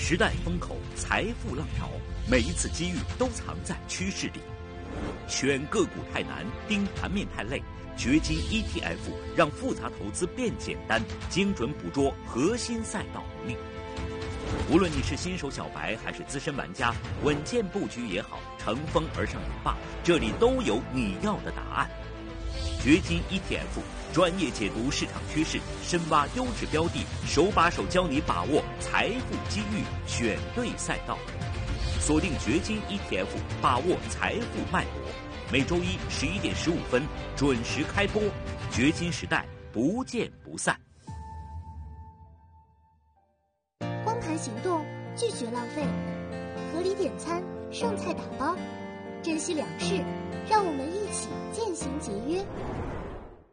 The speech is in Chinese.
时代风口，财富浪潮，每一次机遇都藏在趋势里。选个股太难，盯盘面太累，掘金 ETF 让复杂投资变简单，精准捕捉核心赛道红利。无论你是新手小白还是资深玩家，稳健布局也好，乘风而上也罢，这里都有你要的答案。掘金 ETF 专业解读市场趋势，深挖优质标的，手把手教你把握财富机遇，选对赛道。锁定掘金 ETF， 把握财富脉搏。每周一11点15分准时开播，掘金时代不见不散。 光盘行动，拒绝浪费，合理点餐，剩菜打包，珍惜粮食，让我们一起渐行节约。